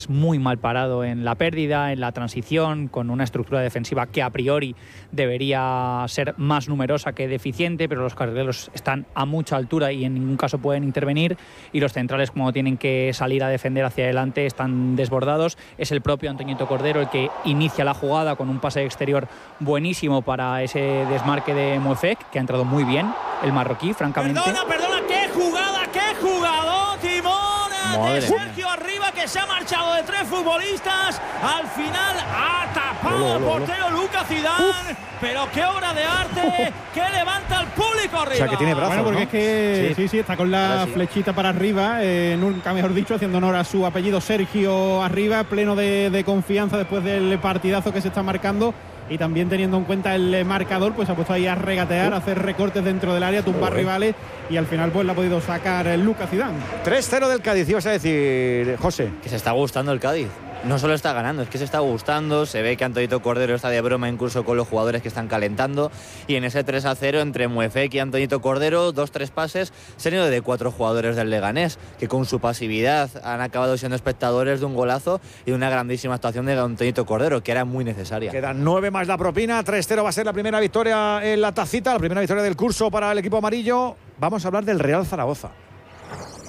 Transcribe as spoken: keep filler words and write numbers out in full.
muy mal parado en la pérdida, en la transición, con una estructura defensiva que a priori debería ser más numerosa que deficiente, pero los carrileros están a mucha altura y en ningún caso pueden intervenir, y los centrales, como tienen que salir a defender hacia adelante, están desbordados. Es el propio Antoñito Cordero el que inicia la jugada con un pase exterior buenísimo para ese desmarque de Mouefek, que ha entrado muy bien el marroquí, francamente. Perdona, perdona, qué jugada, qué jugador, Timón, Madre de Sergio mía. Arriba, que se ha marchado de tres futbolistas. Al final ha tapado el portero Lucas Zidane, pero qué obra de arte, que levanta al público arriba. O sea, que tiene brazos, bueno, porque ¿no? es que sí. Sí. sí, sí, está con la sí. flechita para arriba, eh, nunca mejor dicho, haciendo honor a su apellido, Sergio Arriba, pleno de, de confianza después del partidazo que se está marcando. Y también teniendo en cuenta el marcador, pues ha puesto ahí a regatear, a hacer recortes dentro del área, tumbar rivales, y al final pues la ha podido sacar el Lucas Zidane. tres cero del Cádiz, ibas a decir, José. Que se está gustando el Cádiz. No solo está ganando, es que se está gustando. Se ve que Antoñito Cordero está de broma incluso con los jugadores que están calentando. Y en ese tres a cero entre Mouefek y Antoñito Cordero, dos, tres pases, se han ido de cuatro jugadores del Leganés, que con su pasividad han acabado siendo espectadores de un golazo y de una grandísima actuación de Antoñito Cordero, que era muy necesaria. Quedan nueve más la propina, tres cero va a ser la primera victoria en la tacita, la primera victoria del curso para el equipo amarillo. Vamos a hablar del Real Zaragoza.